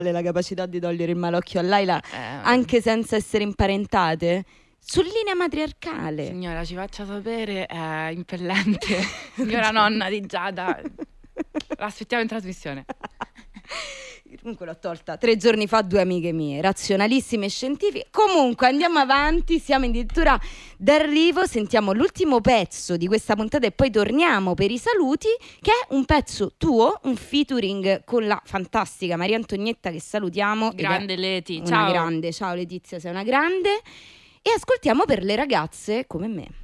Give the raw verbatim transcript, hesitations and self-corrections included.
la capacità di togliere il malocchio a Laila Eh, anche senza essere imparentate? Su linea matriarcale. Signora, ci faccia sapere, è impellente. Signora nonna di Giada, l'aspettiamo in trasmissione. Comunque l'ho tolta tre giorni fa, due amiche mie, razionalissime e scientifiche. Comunque andiamo avanti, siamo addirittura d'arrivo, sentiamo l'ultimo pezzo di questa puntata e poi torniamo per i saluti, che è un pezzo tuo, un featuring con la fantastica Maria Antonietta, che salutiamo. Grande Leti, una ciao. grande, ciao Letizia, sei una grande. E ascoltiamo Per le ragazze come me.